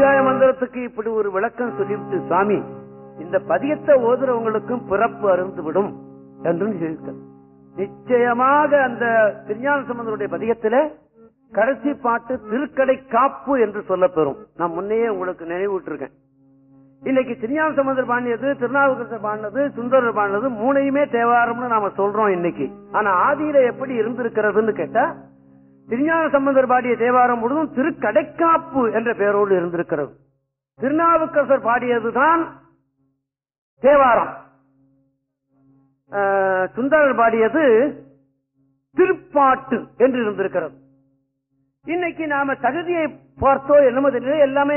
நமச்சிவாய மந்திரத்துக்கு இப்படி ஒரு விளக்கம் சொல்லிவிட்டு சுவாமி இந்த பதியத்தை ஓதுறவங்களுக்கும் பிறப்பு அருந்துவிடும் என்று சொல்லியிருக்க. நிச்சயமாக அந்த திருஞான சம்பந்தருடைய பதியத்தில கடைசி பாட்டு திருக்கடை காப்பு என்று சொல்லப்பெறும். நான் முன்னையே உங்களுக்கு நினைவூட்டிருக்கேன். இன்னைக்கு திருஞான சம்பந்தர் பாடியது, திருநாவுக்கரசர் பாடினது, சுந்தரர் பாடினது மூணையுமே தேவாரம்னு நாம சொல்றோம் இன்னைக்கு. ஆனா ஆதியில எப்படி இருந்திருக்கிறதுன்னு கேட்டா, திருஞான சம்பந்தர் பாடிய தேவாரம் முழுவதும் திருக்கடைக்காப்பு என்ற பெயரோடு இருந்திருக்கிறது. திருநாவுக்கரசர் பாடியதுதான் தேவாரம், சுந்தரர் பாடியது திருப்பாட்டு என்று இருந்திருக்கிறது. இன்னைக்கு நாம தகுதியை பார்த்தோ என்னமோ தெரியல, எல்லாமே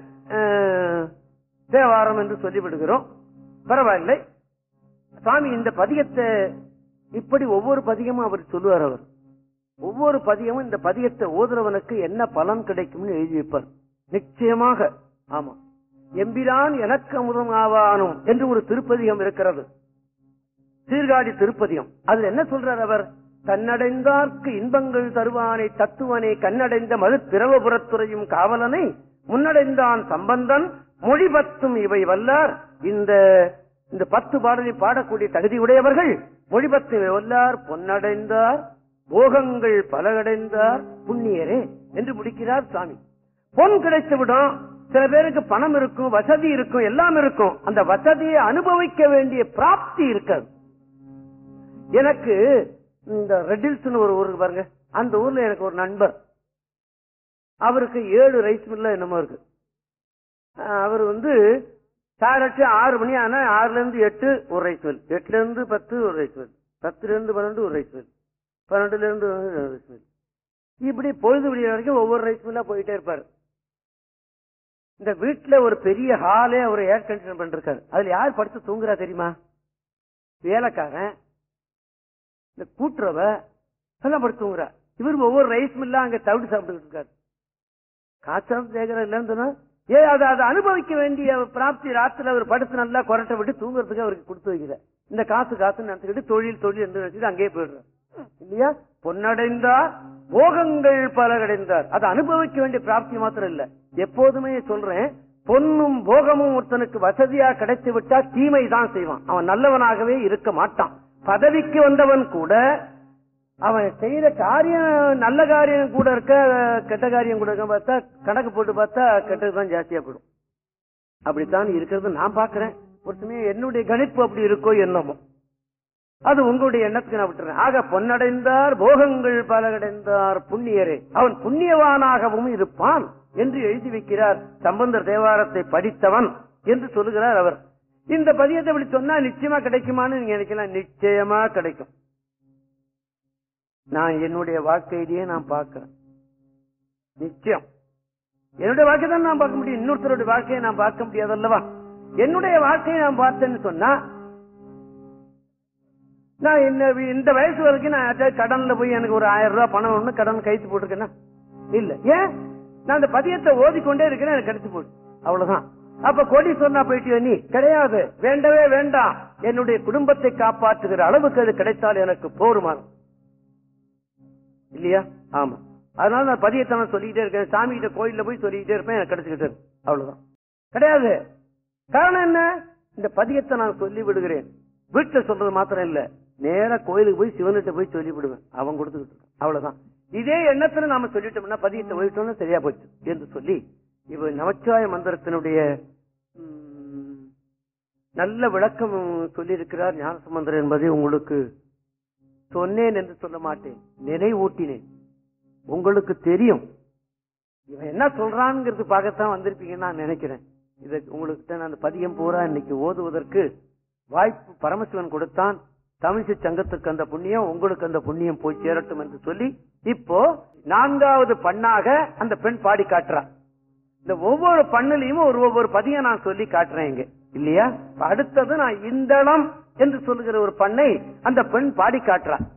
தேவாரம் என்று சொல்லிவிடுகிறோம். பரவாயில்லை. சுவாமி இந்த பதியத்தை இப்படி ஒவ்வொரு பதியமும் அவர் சொல்லுவார். அவர் ஒவ்வொரு பதியமும் இந்த பதியத்தை ஓதுறவனுக்கு என்ன பலன் கிடைக்கும்னு எழுதி வைப்பார். நிச்சயமாக. ஆமா, எம்பிரான் எனக்கு அமுதம் ஆவானும் என்று ஒரு திருப்பதிகம் இருக்கிறது, சீர்காழி திருப்பதிகம். அதுல என்ன சொல்றார் அவர்? தன்னடைந்தார்க்கு இன்பங்கள் தருவானை தத்துவனை கண்ணடைந்த மது பிரவபுரத்துறையும் காவலனை முன்னடைந்தான் சம்பந்தன் மொழிபத்தும் இவை வல்லார். இந்த 10 பாடலை பாடக்கூடிய தகுதியுடையவர்கள் மொழிபத்தும் இவை வல்லார் பொன்னடைந்தார் போகங்கள் பலகடைந்தார் புண்ணியரே என்று முடிக்கிறார் சுவாமி. பொன் கிடைத்து விடும், சில பேருக்கு பணம் இருக்கும், வசதி இருக்கும், எல்லாம் இருக்கும். அந்த வசதியை அனுபவிக்க வேண்டிய பிராப்தி இருக்காது. எனக்கு இந்த ரெட்டில்ஸ் ஒரு ஊருக்கு பாருங்க, அந்த ஊர்ல எனக்கு ஒரு நண்பர், அவருக்கு 7 ரைஸ் மில்ல என்னமோ இருக்கு. அவர் சாரட்டு 6 மணி ஆனா 6ல இருந்து 8 ஒரு ரைஸ் மில், 8ல இருந்து 10 ஒரு ரைஸ் மில், 10ல இருந்து 12 ஒரு ரைஸ் மில், 12ல இருந்து ரைஸ் மில், இப்படி பொழுது விடிய வரைக்கும் ஒவ்வொரு ரைஸ் மில்லா போயிட்டே இருப்பாரு. இந்த வீட்டுல ஒரு பெரிய ஹாலே அவர் ஏர் கண்டிஷன் பண்ணிருக்காரு. அதுல யார் படுத்து தூங்குறா தெரியுமா? வேலைக்காரன், இந்த கூட்டுறவ எல்லாம் படுத்து தூங்குறா. இவரு ஒவ்வொரு ரைஸ் மில்லா அங்க தவிடு சாப்பிட்டு இருக்காரு. காய்ச்சல் சேகரம் இல்லைன்னு சொன்னா அதை அனுபவிக்க வேண்டிய பிராப்தி ராத்திரில அவர் படுத்து நல்லா கொரட்டை விட்டு தூங்குறதுக்கு அவருக்கு கொடுத்து வைக்கிற. இந்த காசுன்னு நினைச்சுக்கிட்டு தொழில் என்று நினைச்சிட்டு அங்கேயே போயிடுறார் இல்லையா? பொன்னடைந்தார் போகங்கள் பலகடைந்தார். அதை அனுபவிக்க வேண்டிய பிராப்தி மாத்திரம் இல்ல, எப்போதுமே சொல்றேன், பொன்னும் போகமும் ஒருத்தனுக்கு வசதியா கிடைத்து விட்டா தீமை தான் செய்வான், அவன் நல்லவனாகவே இருக்க மாட்டான். பதவிக்கு வந்தவன் கூட அவன் செய்யற காரியம் நல்ல காரியம் கூட இருக்க, கெட்ட காரியம் கூட இருக்க பார்த்தா கணக்கு போட்டு பார்த்தா கெட்டதுதான் ஜாஸ்தியா போயிடும். அப்படித்தான் இருக்கிறது நான் பாக்குறேன். ஒரு சமயம் என்னுடைய கணிப்பு அப்படி இருக்கோ என்னமோ, அது உங்களுடைய எண்ணத்துக்கு நான் விட்டுறேன். ஆக பொன்னடைந்தார் போகங்கள் பலகடைந்தார் புண்ணியரே, அவன் புண்ணியவானாகவும் இருப்பான் என்று எழுதி வைக்கிறார் சம்பந்தர் தேவாரத்தை படித்தவன் என்று சொல்லுகிறார் அவர். இந்த பதியத்தை அப்படி சொன்னா நிச்சயமா கிடைக்குமான்னு நீங்க நினைக்கலாம். நிச்சயமா கிடைக்கும். நான் என்னுடைய வாழ்க்கையிலேயே நான் பார்க்கிறேன். நிச்சயம் என்னுடைய வாழ்க்கை தான் நான் பார்க்க முடியும், இன்னொருத்தருடைய வாழ்க்கையை நான் பார்க்க முடியாது அல்லவா? என்னுடைய வாழ்க்கையை நான் பார்த்தேன்னு சொன்னா, நான் இந்த வயசு வரைக்கும் நான் கடன்ல போய் எனக்கு ஒரு 1000 ரூபாய் பணம் ஒண்ணு கடன் கைத்து போட்டிருக்கேன்னா இல்ல. ஏன்? நான் அந்த பதியத்தை ஓதிக்கொண்டே இருக்கிறேன், எனக்கு கிடைச்சு போடு, அவ்வளவுதான். அப்ப கோடீஸ்வரனா போயிட்டு நீ கிடையாது, வேண்டவே வேண்டாம், என்னுடைய குடும்பத்தை காப்பாற்றுகிற அளவுக்கு அது கிடைத்தால் எனக்கு போருமா இல்லையா? ஆமா. அதனால நான் பதியத்தை சொல்லிக்கிட்டே இருக்கேன், சாமி கிட்ட கோயில்ல போய் சொல்லிக்கிட்டே இருப்பேன், எனக்கு கிடைச்சுக்கிட்டு இருக்கு, அவ்வளவுதான். கிடையாது. காரணம் என்ன? இந்த பதியத்தை நான் சொல்லி விடுகிறேன். வீட்டுல சொல்றது மாத்திரம் இல்ல, நேரா கோயிலுக்கு போய் சிவன்கிட்ட போய் சொல்லி விடுவேன், அவன் கொடுத்துக்கிட்டு இருக்கான், அவ்வளவுதான். இதே எண்ணத்துல நாம சொல்லிட்டோம்னா பதியத்தை ஓயிட்டோம்னா சரியா போச்சு என்று சொல்லி இவ நமச்சிவாய மந்திரத்தினுடைய நல்ல விளக்கம் சொல்லியிருக்கிறார் ஞானசம்பந்தர் என்பதை உங்களுக்கு சொன்னேன் என்று சொல்ல மாட்டேன், நினைவூட்டினேன். உங்களுக்கு தெரியும் இவன் என்ன சொல்றான்ங்கிறது பார்க்கத்தான் வந்திருப்பீங்கன்னு நான் நினைக்கிறேன். இதை உங்களுக்கு அந்த பதியம் பூரா இன்னைக்கு ஓதுவதற்கு வாய்ப்பு பரமசிவன் கொடுத்தான். தமிழிசை சங்கத்துக்கு அந்த புண்ணியம், உங்களுக்கு அந்த புண்ணியம் போய் சேரட்டும் என்று சொல்லி இப்போ 4வது பண்ணாக அந்த பெண் பாடி காட்டுறான். இந்த ஒவ்வொரு பண்ணிலையும் ஒவ்வொரு பதியம் நான் சொல்லி காட்டுறேன் இங்க இல்லையா? அடுத்தது நான் இந்தளம் என்று சொல்லுகிற ஒரு பண்ணை அந்த பெண் பாடி காட்டுறான்.